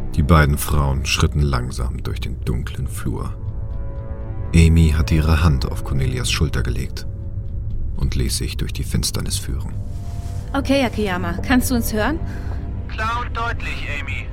Die beiden Frauen schritten langsam durch den dunklen Flur. Amy hatte ihre Hand auf Cornelias Schulter gelegt und ließ sich durch die Finsternis führen. Okay, Akiyama, kannst du uns hören? Klar und deutlich, Amy.